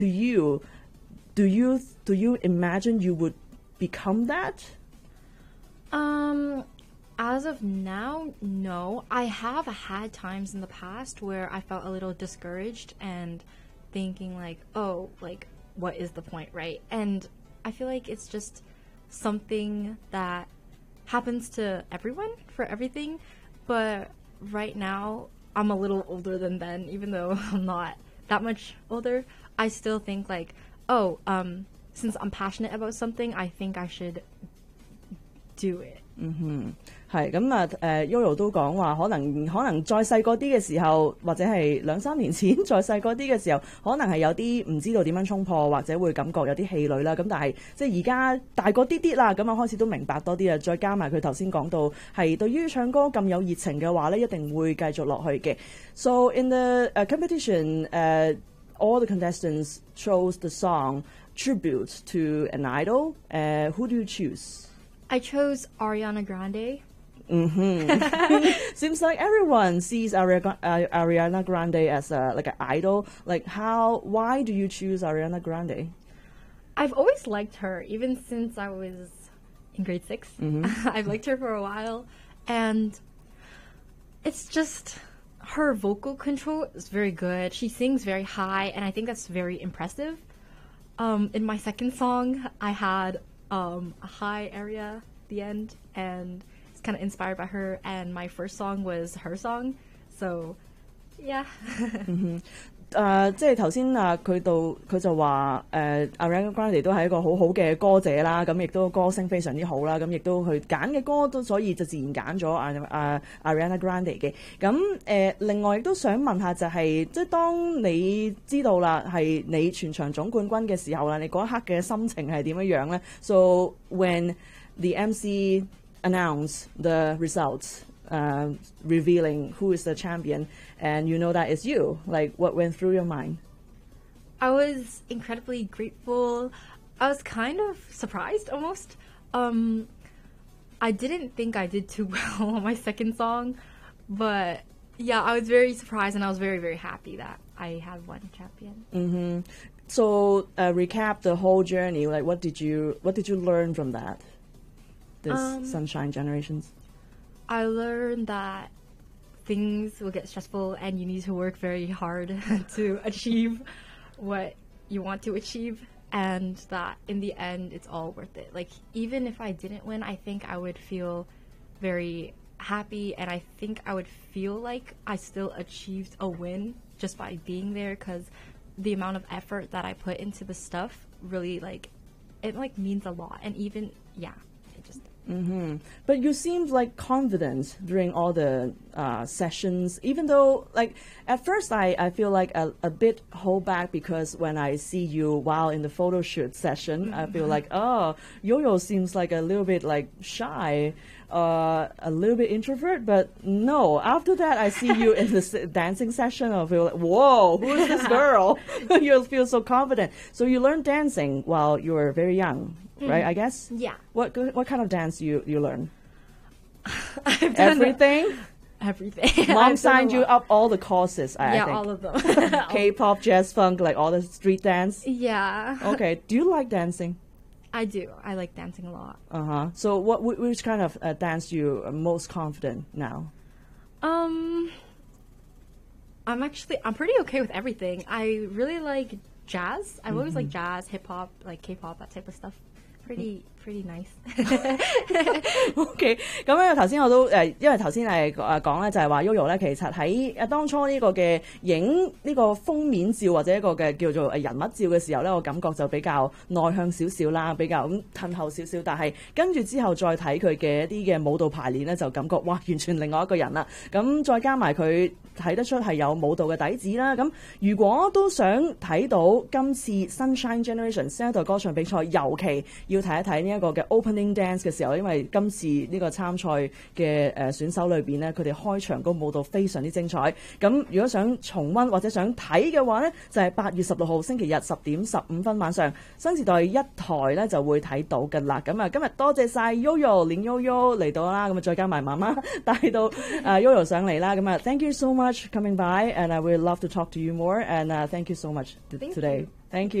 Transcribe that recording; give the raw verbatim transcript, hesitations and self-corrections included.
to you, do you do you imagine you would become that? Um, as of now, no. I have had times in the past where I felt a little discouraged and thinking like, oh, like, what is the point, right? And I feel like it's just something that happens to everyone for everything. But right now, I'm a little older than then, even though I'm not that much older. I still think like, oh, um, since I'm passionate about something, I think I should do it. 係咁啊！誒 Yoyo 都講話，可能可能再細個啲嘅時候，或者係兩三年前再細個啲嘅時候，可能係有啲唔知道點樣衝破，或者會感覺有啲氣餒啦。咁但係即係而家大個啲啲啦，咁啊開始都明白多啲啦。再加埋佢頭先講到係對於唱歌咁有熱情嘅話咧，一定會繼續落去嘅。So in the、uh, competition, uh, all the contestants chose the song tribute to an idol. Uh, who do you choose? I chose Ariana Grande. Seems like everyone sees Ariana, uh, Ariana Grande as a, like an idol. Like how? Why do you choose Ariana Grande? I've always liked her, even since I was in grade six. I've liked her for a while, and it's just her vocal control is very good. She sings very high, and I think that's very impressive. Um, in my second song, I had um, a high area at the end, and it's kind of inspired by her. And my first song was her song, so yeah. 誒、即係頭先啊，佢到佢就話誒、Ariana Grande 都係一個好好嘅歌者啦，咁亦都歌聲非常之好啦，咁亦都佢揀嘅歌都所以就自然揀咗啊啊 Ariana Grande 嘅。咁誒、另外亦都想問下就係、即係當你知道啦係你全場總冠軍嘅時候啦，你嗰一刻嘅心情係點樣樣咧 ？So when the M C announced the results. Uh, revealing who is the champion, and you know that it's you. Like, what went through your mind? I was incredibly grateful. I was kind of surprised almost. Um, I didn't think I did too well on my second song, but yeah, I was very surprised and I was very, very happy that I had won champion. Mm-hmm. So, uh, recap the whole journey. Like, what did you what did you learn from that? This Um, Sunshine Generations. I learned that things will get stressful and you need to work very hard to achieve what you want to achieve, and that in the end it's all worth it. Like, even if I didn't win, I think I would feel very happy, and I think I would feel like I still achieved a win just by being there, because the amount of effort that I put into the stuff really, like, it like means a lot. And even yeah, it just Mm-hmm. But you seemed like confident during all the uh, sessions, even though, like, at first I, I feel like a, a bit hold back, because when I see you while in the photo shoot session, I feel like, oh, Yo-Yo seems like a little bit like shy, uh, a little bit introvert. But no, after that I see you in the s- dancing session, I feel like, whoa, who is this girl? You feel so confident. So you learned dancing while you were very young. Right, I guess. yeah. What what kind of dance you you learn? I've done Everything. everything. Mom I've done a signed you lot. up all the courses. I, Yeah, I think. all of them. K-pop, jazz, funk, like all the street dance. Yeah. Okay. Do you like dancing? I do. I like dancing a lot. Uh huh. So what wh- which kind of uh, dance you are most confident now? Um, I'm actually I'm pretty okay with everything. I really like jazz. I've always liked jazz, hip hop, like K-pop, that type of stuff. Pretty pretty nice. OK，咁咧頭先我都誒、呃，因為頭先係誒講咧，就係話 Yoyo 咧，其實喺誒當初呢個嘅影呢個封面照或者一個嘅叫做誒人物照嘅時候咧，我感覺就比較內向少少啦，比較咁褪後少少。但係跟住之後再睇佢嘅一啲嘅舞蹈排練咧，就感覺哇，完全另外一個人啦。咁再加埋佢睇得出係有舞蹈嘅底子啦。咁如果都想睇到今次 Sunshine Generation 新一代歌唱比賽，尤其要睇一睇呢一個嘅 opening dance 嘅時候，因為今次呢個參賽嘅誒選手裏邊呢，佢哋開場個舞蹈非常之精彩。咁如果想重溫或者想睇嘅話呢，就係八月十六號星期日十點十五分晚上，新時代一台呢就會睇到㗎啦。咁啊，今日多謝晒 Yoyo 連 Yoyo 嚟到啦，咁啊再加埋媽媽帶到誒 Yoyo 上嚟啦。咁啊 ，thank you so much coming by，and I would love to talk to you more，and、uh, thank you so much Thank today. you. Thank you.